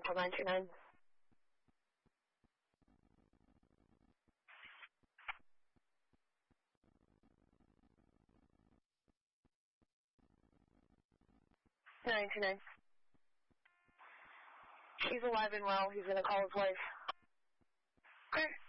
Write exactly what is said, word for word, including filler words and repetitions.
Hotel nine two nine. nine two nine. He's alive and well. He's going to call his wife. Okay.